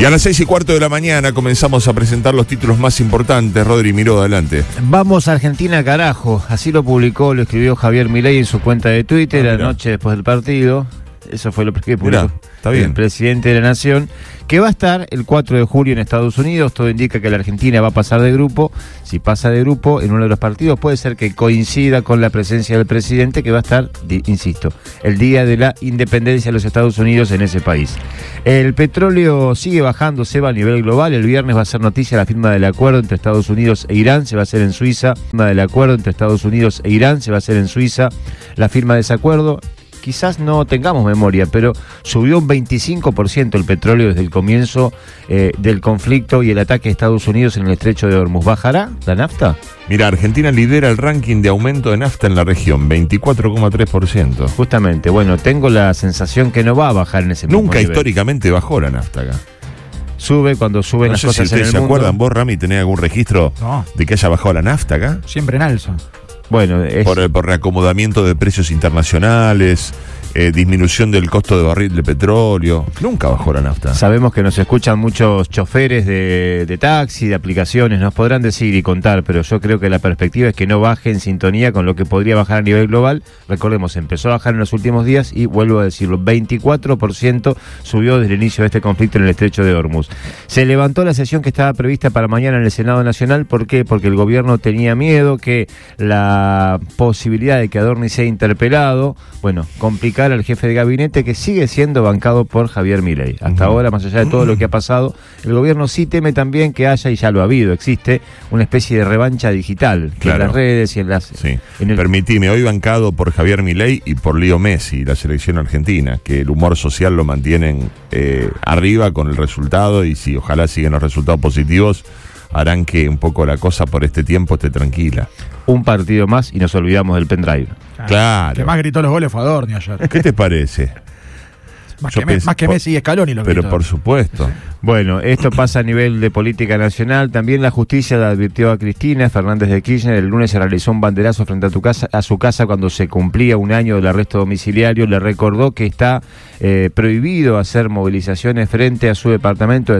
Y a las 6:15 de la mañana comenzamos a presentar los títulos más importantes. Rodri Miró, adelante. Vamos a Argentina, carajo. Así lo publicó, lo escribió Javier Milei en su cuenta de Twitter anoche después del partido. Eso fue lo que publicó el presidente de la Nación, que va a estar el 4 de julio en Estados Unidos. Todo indica que la Argentina va a pasar de grupo. Si pasa de grupo en uno de los partidos, puede ser que coincida con la presencia del presidente, que va a estar, insisto, el día de la independencia de los Estados Unidos en ese país. El petróleo sigue bajando, se va a nivel global. El viernes va a ser noticia la firma del acuerdo entre Estados Unidos e Irán, se va a hacer en Suiza. La firma de ese acuerdo. Quizás no tengamos memoria, pero subió un 25% el petróleo desde el comienzo del conflicto y el ataque de Estados Unidos en el estrecho de Hormuz. ¿Bajará la nafta? Mira, Argentina lidera el ranking de aumento de nafta en la región, 24,3%. Justamente, bueno, tengo la sensación que no va a bajar en ese mismo Nunca nivel. Históricamente bajó la nafta acá. Sube cuando suben las cosas si en el se mundo. acuerdan, vos, Rami, tenés algún registro de que haya bajado la nafta acá. Siempre en alza. Bueno, por reacomodamiento de precios internacionales, disminución del costo de barril de petróleo. Nunca bajó la nafta. Sabemos que nos escuchan muchos choferes de taxi, de aplicaciones, nos podrán decir y contar, pero yo creo que la perspectiva es que no baje en sintonía con lo que podría bajar a nivel global. Recordemos, empezó a bajar en los últimos días y vuelvo a decirlo, 24% subió desde el inicio de este conflicto en el estrecho de Hormuz. Se levantó la sesión que estaba prevista para mañana en el Senado Nacional. ¿Por qué? Porque el gobierno tenía miedo que la posibilidad de que Adorni sea interpelado, complicar al jefe de gabinete, que sigue siendo bancado por Javier Milei. Hasta ahora, más allá de todo lo que ha pasado, el gobierno sí teme también que haya, y ya lo ha habido, existe una especie de revancha digital, que en las redes y en las... Sí. Permitime, hoy bancado por Javier Milei y por Leo Messi, la selección argentina, que el humor social lo mantienen arriba con el resultado, y si ojalá siguen los resultados positivos, harán que un poco la cosa por este tiempo esté tranquila. Un partido más y nos olvidamos del pendrive. Claro. El que más gritó los goles fue Adorni ayer. ¿Qué te parece? Más que Messi y Scaloni lo gritó. Pero por supuesto. Bueno, esto pasa a nivel de política nacional. También la justicia le advirtió a Cristina Fernández de Kirchner. El lunes se realizó un banderazo frente a su casa cuando se cumplía un año del arresto domiciliario. Le recordó que está prohibido hacer movilizaciones frente a su departamento.